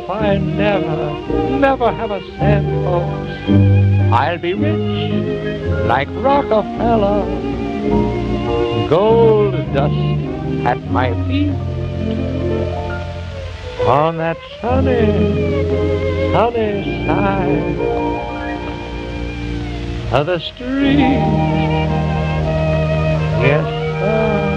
I never have a cent, folks, I'll be rich like Rockefeller. Gold dust at my feet on that sunny side of the street. Yes, sir.